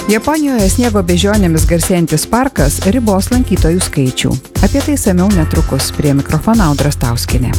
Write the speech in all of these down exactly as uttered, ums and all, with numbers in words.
Japonijoje sniego bežionėmis garsėjantis parkas ribos lankytojų skaičių. Apie tai samiau netrukus. Prie mikrofono Audra Stauskienė.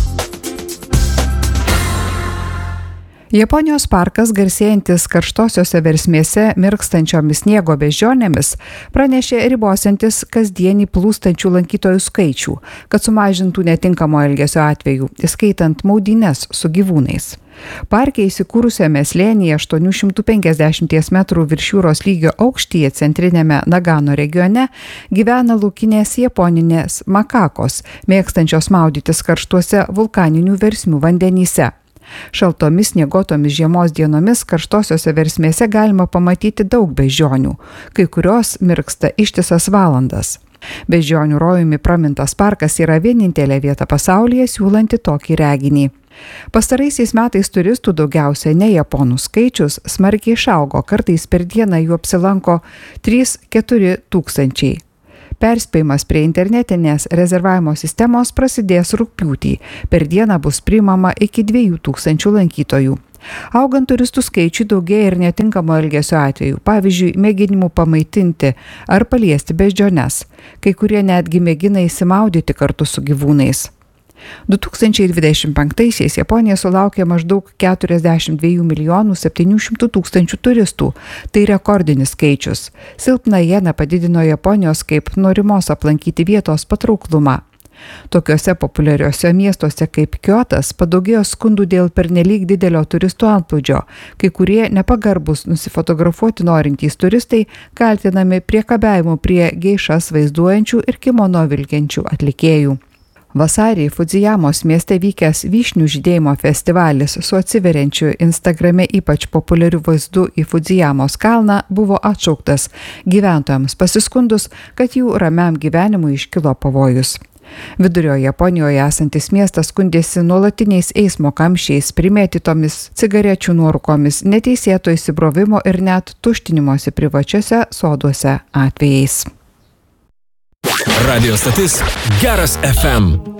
Japonijos parkas garsėjantis karštosiose versmėse mirkstančiomis sniego bežionėmis pranešė ribosiantis kasdienį plūstančių lankytojų skaičių, kad sumažintų netinkamo elgesio atvejų, įskaitant maudynes su gyvūnais. Parke įsikūrusiame slėnyje aštuonių šimtų penkiasdešimties metrų virš jūros lygio aukštyje centrinėme Nagano regione gyvena laukinės japoninės makakos, mėgstančios maudytis karštuose vulkaninių versmių vandenyse. Šaltomis sniegotomis žiemos dienomis karštosiose versmėse galima pamatyti daug beždžionių, kai kurios mirksta ištisas valandas. Beždžionių rojumi pramintas parkas yra vienintelė vieta pasaulyje siūlanti tokį reginį. Pastaraisiais metais turistų, daugiausia ne japonų skaičius, smarkiai išaugo, kartais per dieną jų apsilanko trys keturi tūkstančiai. Perspėjimas prie internetinės rezervavimo sistemos prasidės rugpjūtį. Per dieną bus priimama iki dviejų tūkstančių lankytojų. Augant turistų skaičiui daugėja ir netinkamo elgesio atvejų, pavyzdžiui, mėginimų pamaitinti ar paliesti beždžiones. Kai kurie netgi mėgina įsimaudyti kartu su gyvūnais. du tūkstančiai dvidešimt penktaisiais Japonija sulaukė maždaug keturiasdešimt dviejų milijonų septynių šimtų tūkstančių turistų. Tai rekordinis skaičius. Silpna jena padidino Japonijos kaip norimos aplankyti vietos patrauklumą. Tokiuose populiariuose miestuose kaip Kiotas padaugėjo skundų dėl pernelyg didelio turistų antplūdžio. Kai kurie nepagarbus nusifotografuoti norintys turistai kaltinami priekabiavimu prie geišas vaizduojančių ir kimono vilkiančių atlikėjų. Vasarį Fudzijamos mieste vykęs vyšnių žydėjimo festivalis su atsiveriančiu Instagrame ypač populiariu vaizdu į Fudzijamos kalną buvo atšauktas gyventojams pasiskundus, kad jų ramiam gyvenimui iškilo pavojus. Vidurio Japonijoje esantis miestas skundėsi nuolatiniais eismo kamščiais, primėtytomis cigarečių nuorūkomis, neteisėto įsibrovimo ir net tuštinimosi privačiuose soduose atvejais. Radio stotis Geras F M.